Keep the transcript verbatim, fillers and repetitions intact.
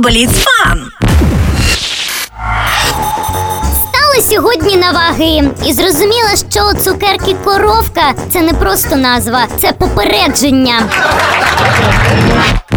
Бліц-фан! Стала сьогодні на ваги і зрозуміла, що цукерки коровка – це не просто назва, це попередження.